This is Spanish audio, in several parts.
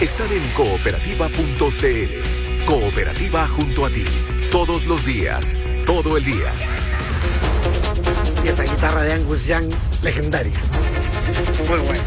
Están en cooperativa.cl. Cooperativa junto a ti. Todos los días, todo el día. Y esa guitarra de Angus Young, legendaria. Muy bueno.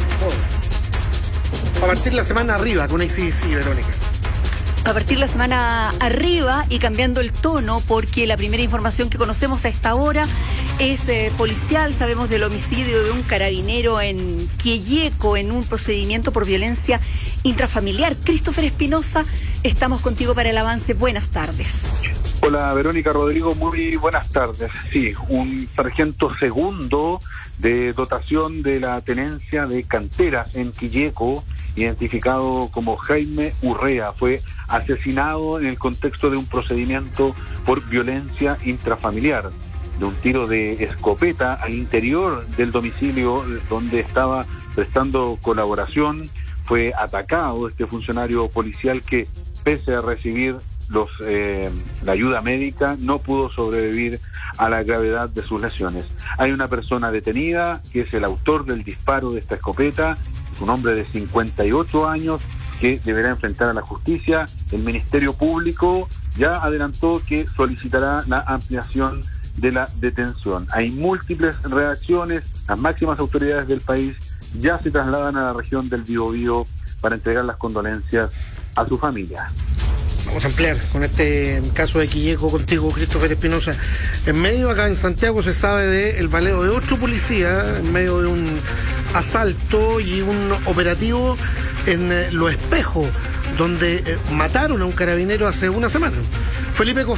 A partir la semana arriba con AC/DC, Verónica. A partir la semana arriba y cambiando el tono, porque la primera información que conocemos a esta hora es policial. Sabemos del homicidio de un carabinero en Quilleco en un procedimiento por violencia intrafamiliar. Christopher Espinosa, estamos contigo para el avance. Buenas tardes. Hola Verónica, Rodrigo, muy buenas tardes. Sí, un sargento segundo de dotación de la tenencia de canteras en Quilleco, identificado como Jaime Urrea, fue asesinado en el contexto de un procedimiento por violencia intrafamiliar, de un tiro de escopeta al interior del domicilio donde estaba prestando colaboración. Fue atacado este funcionario policial que, pese a recibir la ayuda médica, no pudo sobrevivir a la gravedad de sus lesiones. Hay una persona detenida que es el autor del disparo de esta escopeta, es un hombre de 58 años que deberá enfrentar a la justicia. El Ministerio Público ya adelantó que solicitará la ampliación de la detención. Hay múltiples reacciones, las máximas autoridades del país ya se trasladan a la región del Biobío para entregar las condolencias a su familia. Vamos a ampliar con este caso de Quilleco contigo, Christopher Espinosa. En medio, acá en Santiago, se sabe del baleo de 8 policías en medio de un asalto y un operativo en Los Espejos, donde mataron a un carabinero hace una semana. Felipe